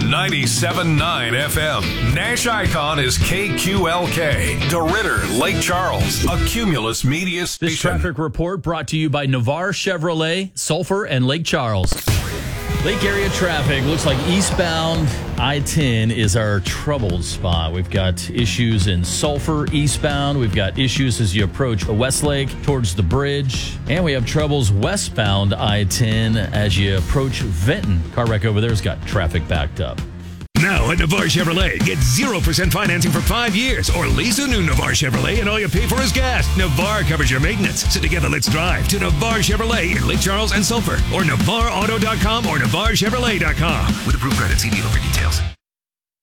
97.9 FM. Nash Icon is KQLK. DeRidder, Lake Charles, a Cumulus Media station. This traffic report brought to you by Navarre Chevrolet, Sulphur, and Lake Charles. Lake area traffic looks like eastbound I-10 is our troubled spot. We've got issues in Sulphur eastbound. We've got issues as you approach Westlake towards the bridge. And we have troubles westbound I-10 as you approach Vinton. Car wreck over there has got traffic backed up. Now at Navarre Chevrolet, get 0% financing for 5 years or lease a new Navarre Chevrolet and all you pay for is gas. Navarre covers your maintenance. So together, let's drive to Navarre Chevrolet in Lake Charles and Sulphur or NavarreAuto.com or NavarreChevrolet.com. With approved credit, see dealer for details.